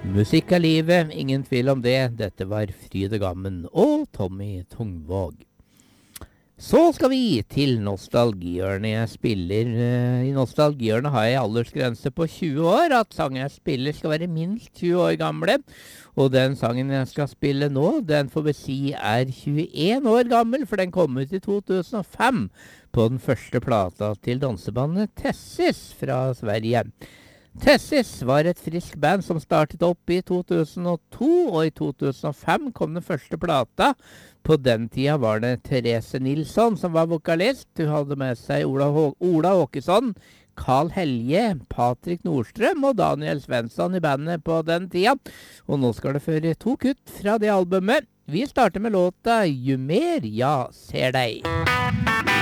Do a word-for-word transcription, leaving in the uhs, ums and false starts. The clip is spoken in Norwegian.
Musikk er livet, ingen tvil om det. Dette var Fride Gammen og Tommy Tungvåg. Så skal vi til nostalgihjørnet. Jeg spiller uh, I nostalgihjørnet har jeg aldersgrense på tjue år. At sangen jeg spiller skal være minst tjue år gamle. Og den sangen jeg skal spille nå, den får vi si er tjueen år gammel, for den kom ut i to tusen og fem på den første plata til dansebandet Tessis fra Sverige. Tessis var et frisk band som startet opp i to tusen og to, og i to tusen og fem kom den første plata. På den tida var det Therese Nilsson som var vokalist. Hun hadde med seg Ola, Hå Ola Åkesson, Carl Helge, Patrick Nordstrøm og Daniel Svensson i bandet på den tida. Og nå skal det føre to kutt fra det albumet. Vi starter med låta «Jo mer jeg ser deg».